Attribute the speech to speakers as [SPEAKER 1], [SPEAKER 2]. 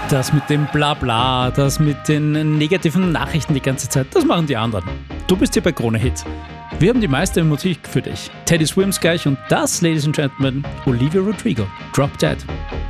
[SPEAKER 1] Das mit dem Blabla, das mit den negativen Nachrichten die ganze Zeit, das machen die anderen. Du bist hier bei Krone Hit. Wir haben die meiste Musik für dich. Teddy Swims gleich und das, Ladies and Gentlemen, Olivia Rodrigo, Drop Dead.